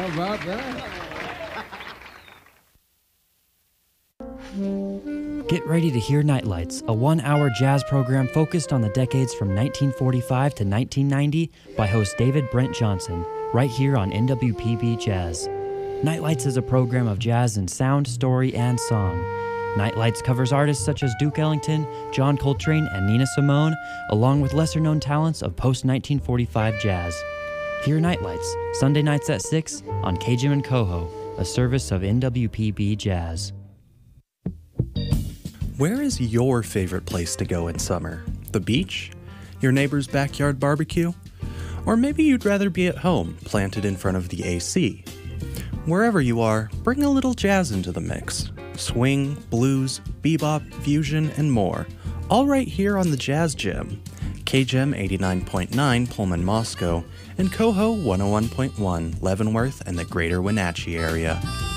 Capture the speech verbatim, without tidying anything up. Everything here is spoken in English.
about that? Get ready to hear Nightlights, a one-hour jazz program focused on the decades from nineteen forty-five to nineteen ninety by host David Brent Johnson, right here on N W P B Jazz. Nightlights is a program of jazz in sound, story, and song. Nightlights covers artists such as Duke Ellington, John Coltrane, and Nina Simone, along with lesser-known talents of post-nineteen forty-five jazz. Hear Nightlights, Sunday nights at six on K J M and Coho, a service of N W P B Jazz. Where is your favorite place to go in summer? The beach? Your neighbor's backyard barbecue? Or maybe you'd rather be at home, planted in front of the A C? Wherever you are, bring a little jazz into the mix. Swing, blues, bebop, fusion, and more. All right here on the Jazz Gym. K J M eighty-nine point nine Pullman, Moscow, and Coho one oh one point one Leavenworth and the greater Wenatchee area.